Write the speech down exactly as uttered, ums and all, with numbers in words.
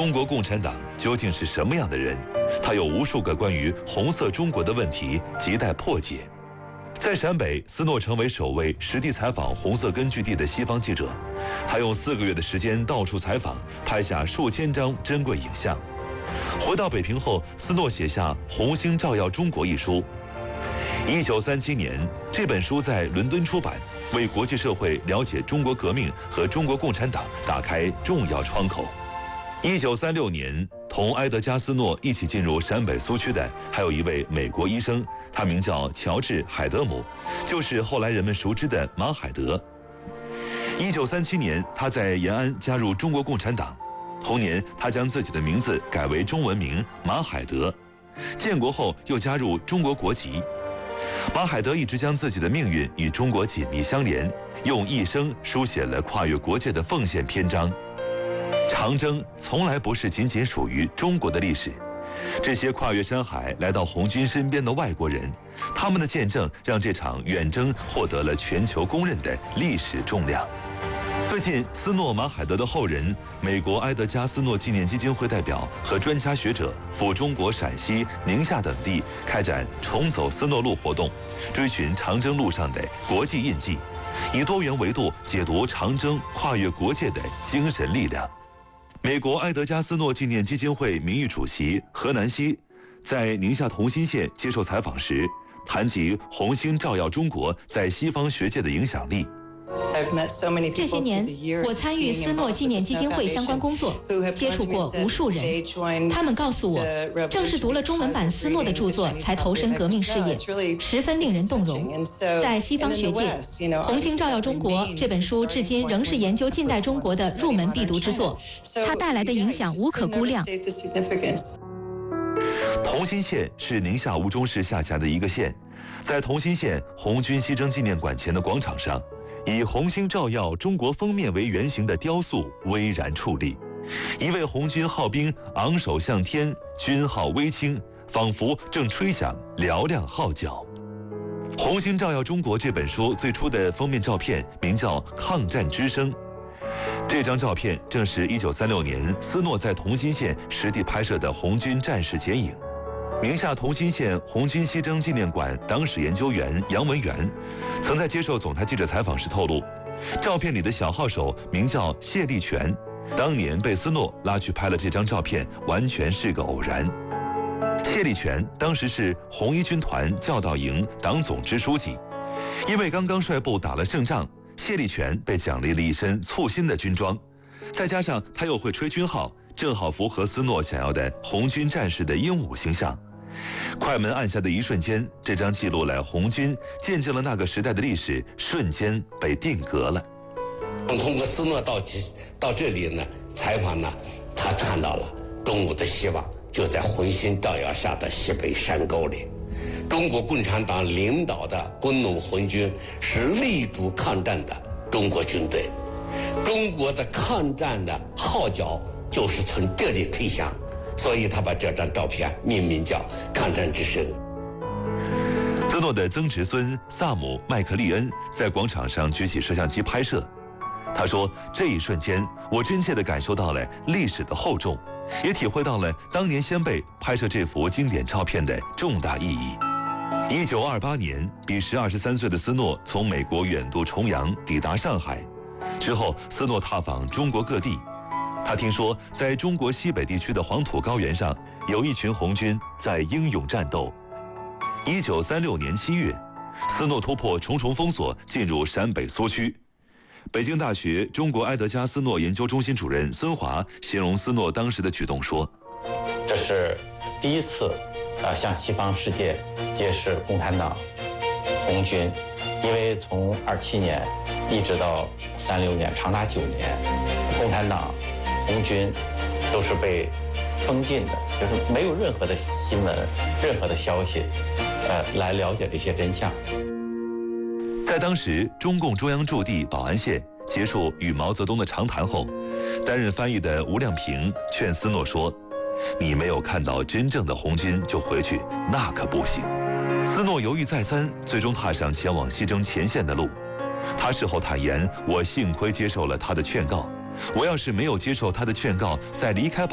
中国共产党究竟是什么样的人？他有无数个关于红色中国的问题亟待破解。在陕北，斯诺成为首位实地采访红色根据地的西方记者。他用四个月的时间到处采访，拍下数千张珍贵影像。回到北平后，斯诺写下《红星照耀中国》一书。一九三七年，这本书在伦敦出版，为国际社会了解中国革命和中国共产党打开重要窗口。一九三六年，同埃德加斯诺一起进入陕北苏区的还有一位美国医生，他名叫乔治·海德姆，就是后来人们熟知的马海德。一九三七年，他在延安加入中国共产党，同年他将自己的名字改为中文名马海德。建国后又加入中国国籍。马海德一直将自己的命运与中国紧密相连，用一生书写了跨越国界的奉献篇章。长征从来不是仅仅属于中国的历史，这些跨越山海来到红军身边的外国人，他们的见证让这场远征获得了全球公认的历史重量。最近，斯诺马海德的后人、美国埃德加斯诺纪念基金会代表和专家学者赴中国陕西、宁夏等地开展重走斯诺路活动，追寻长征路上的国际印记，以多元维度解读长征跨越国界的精神力量。美国埃德加斯诺纪念基金会名誉主席何南希在宁夏同心县接受采访时，谈及红星照耀中国在西方学界的影响力。 这些年，我参与斯诺纪念基金会相关工作，接触过无数人。他们告诉我，正是读了中文版斯诺的著作，才投身革命事业，十分令人动容。在西方学界，《红星照耀中国》这本书至今仍是研究近代中国的入门必读之作，它带来的影响无可估量。 同心县是宁夏吴忠市下辖的一个县，在同心县红军西征纪念馆前的广场上，以红星照耀中国封面为原型的雕塑巍然矗立，一位红军号兵昂首向天，军号微倾，仿佛正吹响嘹亮号角。《红星照耀中国》这本书最初的封面照片名叫《抗战之声》，这张照片正是一九三六年斯诺在同心县实地拍摄的红军战士剪影。宁夏同心县红军西征纪念馆党史研究员杨文元曾在接受总台记者采访时透露，照片里的小号手名叫谢立全，当年被斯诺拉去拍了这张照片，完全是个偶然。谢立全当时是红一军团教导营党总支书记，因为刚刚率部打了胜仗，谢立全被奖励了一身簇新的军装，再加上他又会吹军号，正好符合斯诺想要的红军战士的英武形象。快门按下的一瞬间，这张记录了红军，见证了那个时代的历史，瞬间被定格了。 通过斯诺到到这里呢采访呢，他看到了中国的希望就在红星照耀下的西北山沟里。中国共产党领导的工农红军是力主抗战的中国军队，中国的抗战的号角就是从这里吹响，所以他把这张照片命名叫《抗战之声》。 斯诺的曾侄孙萨姆·麦克利恩在广场上举起摄像机拍摄。他说：“这一瞬间，我真切地感受到了历史的厚重，也体会到了当年先辈拍摄这幅经典照片的重大意义。”一九二八年，彼时二十三岁的斯诺从美国远渡重洋，抵达上海。之后，斯诺踏访中国各地。他听说，在中国西北地区的黄土高原上，有一群红军在英勇战斗。一九三六年七月，斯诺突破重重封锁，进入陕北苏区。北京大学中国埃德加斯诺研究中心主任孙华形容斯诺当时的举动说：“ 这是第一次，呃，向西方世界揭示共产党红军，因为从二七年一直到三六年，长达九年，共产党红军都是被封禁的，就是没有任何的新闻、任何的消息，呃，来了解这些真相。” 在当时中共中央驻地宝安县结束与毛泽东的长谈后，担任翻译的吴亮平劝斯诺说：“你没有看到真正的红军就回去，那可不行。”斯诺犹豫再三，最终踏上前往西征前线的路。他事后坦言：“我幸亏接受了他的劝告，我要是没有接受他的劝告，在离开宝